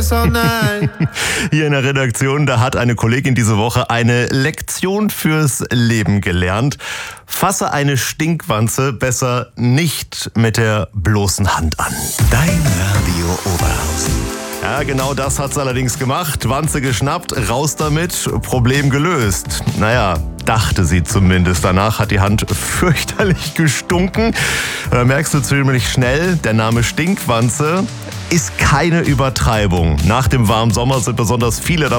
this all night. Hier in der Redaktion, da hat eine Kollegin diese Woche eine Lektion fürs Leben gelernt. Fasse eine Stinkwanze besser nicht mit der bloßen Hand an. Dein Radio Oberhausen. Ja, genau das hat's allerdings gemacht. Wanze geschnappt, raus damit, Problem gelöst. Naja, dachte sie zumindest. Danach hat die Hand fürchterlich gestunken. Da merkst du ziemlich schnell, der Name Stinkwanze ist keine Übertreibung. Nach dem warmen Sommer sind besonders viele